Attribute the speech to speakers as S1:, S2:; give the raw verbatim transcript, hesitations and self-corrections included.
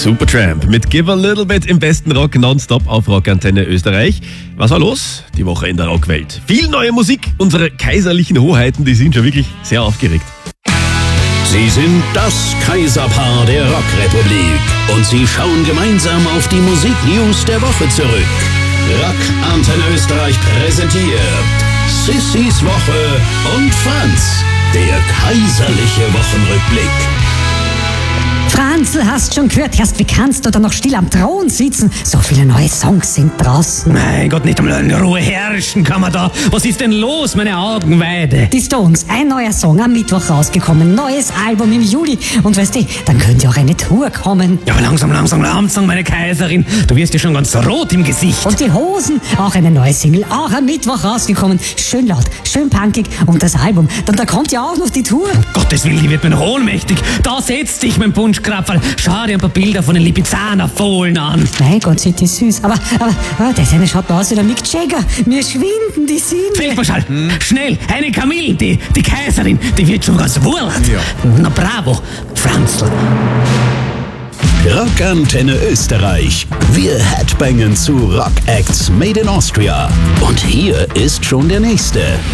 S1: Supertramp mit Give a Little Bit im besten Rock nonstop auf Rockantenne Österreich. Was war los? Die Woche in der Rockwelt. Viel neue Musik. Unsere kaiserlichen Hoheiten, die sind schon wirklich sehr aufgeregt.
S2: Sie sind das Kaiserpaar der Rockrepublik und sie schauen gemeinsam auf die Musiknews der Woche zurück. Rock Antenne Österreich präsentiert Sissys Woche und Franz, der kaiserliche Wochenrückblick.
S3: Franzl, hast schon gehört, erst wie kannst du da noch still am Thron sitzen? So viele neue Songs sind draußen.
S4: Mein Gott, nicht einmal in Ruhe herrschen kann man da. Was ist denn los, meine Augenweide?
S3: Die Stones, ein neuer Song am Mittwoch rausgekommen, neues Album im Juli. Und weißt du, dann könnte auch eine Tour kommen.
S4: Ja, aber langsam, langsam, langsam, meine Kaiserin. Du wirst ja schon ganz rot im Gesicht.
S3: Und die Hosen, auch eine neue Single, auch am Mittwoch rausgekommen. Schön laut, schön punkig. Und das Album, dann da kommt ja auch noch die Tour.
S4: Um Gottes Willen, die wird mir noch ohnmächtig. Da setzt dich mein Punschkrapferl. Schau dir ein paar Bilder von den Lipizzaner Fohlen an.
S3: Mein Gott, sind die süß. Aber, aber, aber das eine schaut aus wie der Mick Jagger. Mir schwinden die Sinne.
S4: Feldmarschall, hm. schnell, eine Kamille, die, die Kaiserin, die wird schon ganz wurst. Ja. Na bravo, Franzl.
S2: Rockantenne Österreich. Wir headbangen zu Rock Acts Made in Austria. Und hier ist schon der nächste.